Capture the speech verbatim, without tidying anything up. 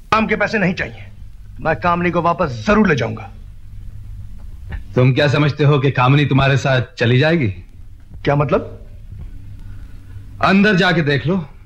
काम के पैसे नहीं चाहिए, मैं कामनी को वापस जरूर ले जाऊंगा। तुम क्या समझते हो कि कामनी तुम्हारे साथ चली जाएगी? क्या मतलब? अंदर जाके देख लो।